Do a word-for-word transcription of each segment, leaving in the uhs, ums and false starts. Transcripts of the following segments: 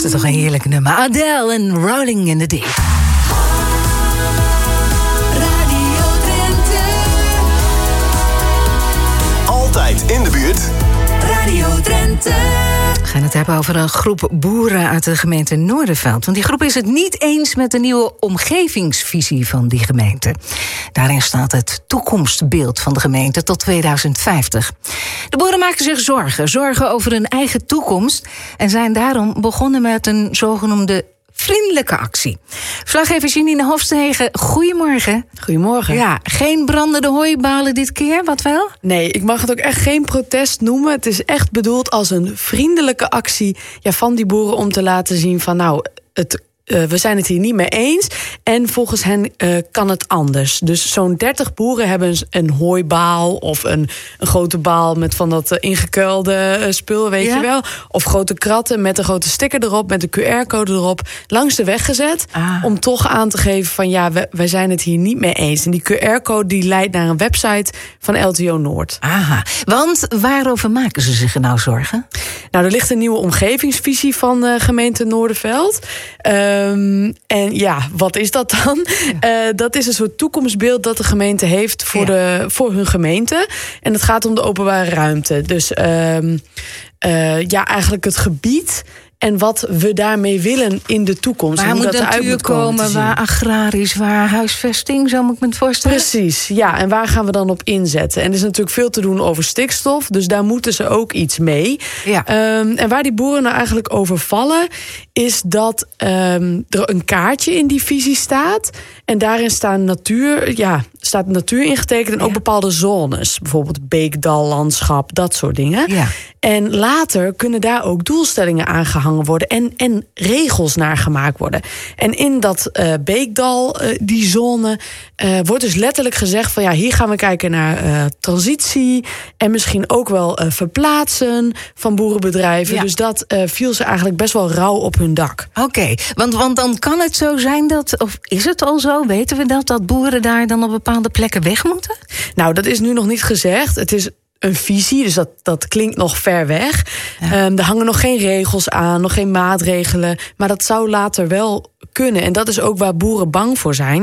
het toch een heerlijk nummer. Adele en Rolling in the Deep. Radio Drenthe. Altijd in de buurt. Radio Drenthe. We gaan het hebben over een groep boeren uit de gemeente Noordenveld. Want die groep is het niet eens met de nieuwe omgevingsvisie van die gemeente. Daarin staat het toekomstbeeld van de gemeente tot tweeduizend vijftig. De boeren maken zich zorgen, zorgen over hun eigen toekomst, en zijn daarom begonnen met een zogenoemde vriendelijke actie. Verslaggever Janine Hofstegen, goedemorgen. Goedemorgen. Ja, geen brandende hooibalen dit keer, wat wel? Nee, ik mag het ook echt geen protest noemen. Het is echt bedoeld als een vriendelijke actie, ja, van die boeren om te laten zien van nou, het Uh, we zijn het hier niet mee eens. En volgens hen uh, kan het anders. Dus zo'n dertig boeren hebben een hooibaal of een, een grote baal met van dat uh, ingekuilde uh, spul, weet ja? je wel. Of grote kratten met een grote sticker erop, met een Q R-code erop, langs de weg gezet. Ah. Om toch aan te geven van ja, we, wij zijn het hier niet mee eens. En die Q R-code die leidt naar een website van L T O Noord. Aha, want waarover maken ze zich nou zorgen? Nou, er ligt een nieuwe omgevingsvisie van de gemeente Noordenveld. Uh, Um, en ja, wat is dat dan? Ja. Uh, dat is een soort toekomstbeeld dat de gemeente heeft voor, ja. de, voor hun gemeente. En het gaat om de openbare ruimte. Dus um, uh, ja, eigenlijk het gebied en wat we daarmee willen in de toekomst. Waar moet natuur komen, waar agrarisch, waar huisvesting, zo moet ik me het voorstellen? Precies, ja. En waar gaan we dan op inzetten? En er is natuurlijk veel te doen over stikstof, dus daar moeten ze ook iets mee. Ja. Um, en waar die boeren nou eigenlijk over vallen, is dat um, er een kaartje in die visie staat. En daarin staan natuur, ja, staat natuur ingetekend en ook ja. bepaalde zones. Bijvoorbeeld beekdallandschap, dat soort dingen. Ja. En later kunnen daar ook doelstellingen aangehangen worden en, en regels naar gemaakt worden. En in dat uh, beekdal, uh, die zone, uh, wordt dus letterlijk gezegd van ja, hier gaan we kijken naar uh, transitie en misschien ook wel uh, verplaatsen van boerenbedrijven. Ja. Dus dat uh, viel ze eigenlijk best wel rauw op hun dak. Oké, okay, want, want dan kan het zo zijn dat, of is het al zo, weten we dat, dat boeren daar dan op bepaalde plekken weg moeten? Nou, dat is nu nog niet gezegd. Het is een visie, dus dat, dat klinkt nog ver weg. Ja. Um, er hangen nog geen regels aan, nog geen maatregelen. Maar dat zou later wel kunnen. En dat is ook waar boeren bang voor zijn.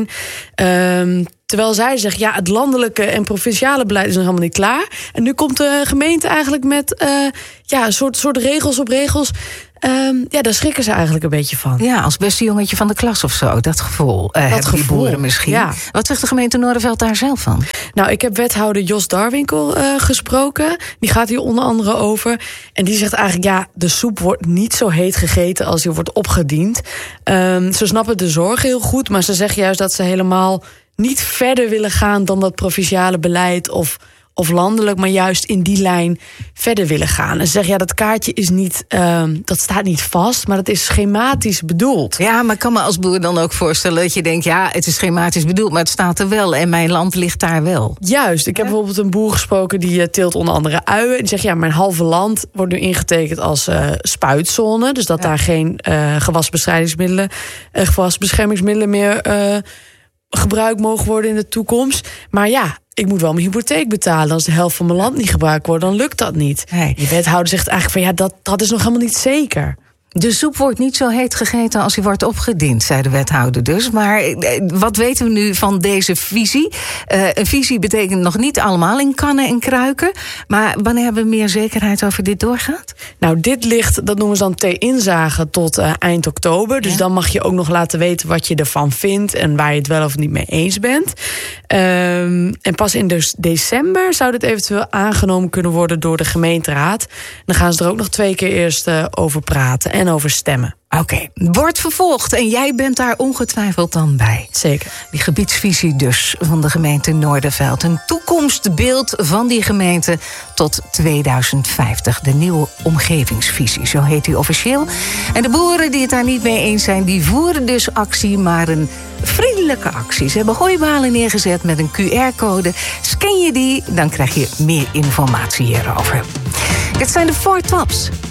Um, terwijl zij zeggen, ja, het landelijke en provinciale beleid is nog helemaal niet klaar. En nu komt de gemeente eigenlijk met uh, ja, een soort, soort regels op regels. Um, ja, daar schrikken ze eigenlijk een beetje van. Ja, als beste jongetje van de klas of zo, dat gevoel. Uh, dat gevoel. Die boeren misschien. Ja. Wat zegt de gemeente Noordenveld daar zelf van? Nou, ik heb wethouder Jos Darwinkel uh, gesproken. Die gaat hier onder andere over. En die zegt eigenlijk, ja, de soep wordt niet zo heet gegeten als die wordt opgediend. Um, ze snappen de zorg heel goed, maar ze zeggen juist dat ze helemaal niet verder willen gaan dan dat provinciale beleid of of landelijk, maar juist in die lijn verder willen gaan. En ze zeggen, ja, dat kaartje is niet, um, dat staat niet vast, maar het is schematisch bedoeld. Ja, maar ik kan me als boer dan ook voorstellen dat je denkt, ja, het is schematisch bedoeld, maar het staat er wel en mijn land ligt daar wel. Juist, ik heb ja. bijvoorbeeld een boer gesproken die uh, teelt onder andere uien. En die zegt, ja, mijn halve land wordt nu ingetekend als uh, spuitzone, dus dat ja. daar geen uh, gewasbestrijdingsmiddelen, uh, gewasbeschermingsmiddelen meer uh, gebruikt mogen worden in de toekomst. Maar ja, ik moet wel mijn hypotheek betalen. Als de helft van mijn land niet gebruikt wordt, dan lukt dat niet. Nee. Die wethouder zegt eigenlijk van ja, dat, dat is nog helemaal niet zeker. De soep wordt niet zo heet gegeten als die wordt opgediend, zei de wethouder dus. Maar wat weten we nu van deze visie? Uh, een visie betekent nog niet allemaal in kannen en kruiken. Maar wanneer hebben we meer zekerheid over dit doorgaat? Nou, dit ligt, dat noemen ze dan ter inzage tot uh, eind oktober. Dus ja. dan mag je ook nog laten weten wat je ervan vindt en waar je het wel of niet mee eens bent. Um, en pas in dus december zou dit eventueel aangenomen kunnen worden door de gemeenteraad. Dan gaan ze er ook nog twee keer eerst uh, over praten en over stemmen. Oké, okay. Wordt vervolgd en jij bent daar ongetwijfeld dan bij. Zeker. Die gebiedsvisie dus van de gemeente Noordenveld. Een toekomstbeeld van die gemeente tot tweeduizend vijftig. De nieuwe omgevingsvisie, zo heet die officieel. En de boeren die het daar niet mee eens zijn, die voeren dus actie, maar een vriendelijke actie. Ze hebben hooibalen neergezet met een Q R-code. Scan je die, dan krijg je meer informatie hierover. Dit zijn de Four Tops.